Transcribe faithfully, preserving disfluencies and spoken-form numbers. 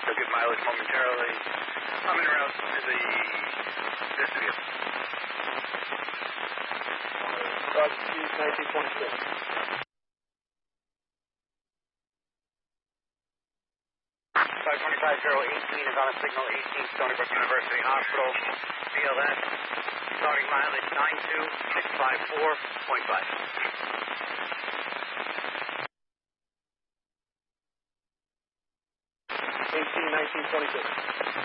They'll give mileage momentarily. I'm en route to the destination. nineteen twenty-six. five twenty-five zero eighteen is on a signal eighteen Stony Brook University Hospital. Feel that. Starting mileage nine two six five four point five. eighteen nineteen twenty-six.